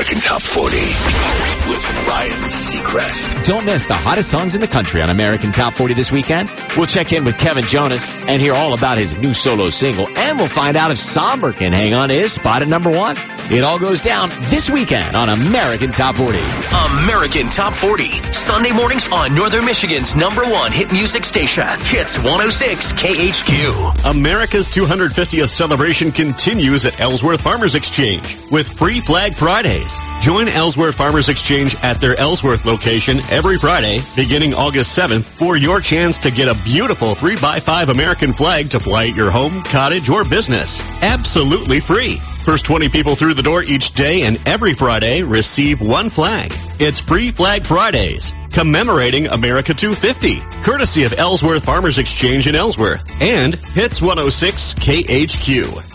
American Top 40 with Ryan Seacrest. Don't miss the hottest songs in the country on American Top 40 this weekend. We'll check in with Kevin Jonas and hear all about his new solo single, and we'll find out if Somber can hang on to his spot at number 1. It all goes down this weekend on American Top 40. American Top 40, Sunday mornings on Northern Michigan's number 1 hit music station, Hits 106 KHQ. America's 250th celebration continues at Ellsworth Farmers Exchange with Free Flag Fridays. Join Ellsworth Farmers Exchange at their Ellsworth location every Friday, beginning August 7th, for your chance to get a beautiful 3x5 American flag to fly at your home, cottage, or business. Absolutely free. First 20 people through the door each day and every Friday receive 1 flag. It's Free Flag Fridays, commemorating America 250, courtesy of Ellsworth Farmers Exchange in Ellsworth and Hits 106 KHQ.